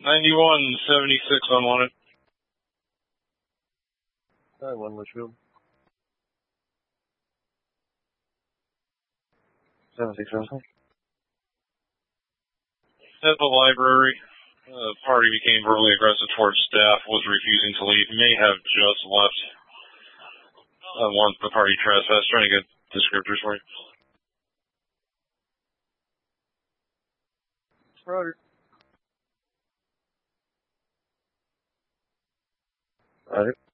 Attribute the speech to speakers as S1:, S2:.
S1: 9176 unwanted.
S2: 91 Litchfield. 7677.
S1: At the library, the party became verbally aggressive towards staff, was refusing to leave, may have just left. Once the party trespassed, trying to get descriptors for you.
S2: Roger. Roger.